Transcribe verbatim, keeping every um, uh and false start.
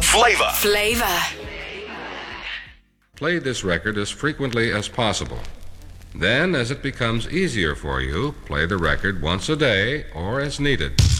Flavor. Flavor. Play this record as frequently as possible. Then, as it becomes easier for you, play the record once a day or as needed.